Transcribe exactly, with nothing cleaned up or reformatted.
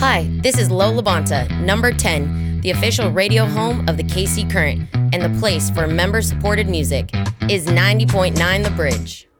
Hi, this is Lo Labonta, number ten, the official radio home of the K C Current, and the place for member-supported music is ninety point nine The Bridge.